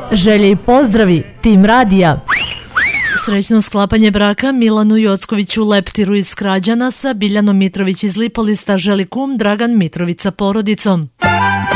Želje i pozdravi, tim radija. Srećno sklapanje braka Milanu Jockoviću Leptiru iz Krađana sa Biljanom Mitrović iz Lipolista želi kum Dragan Mitrović sa porodicom.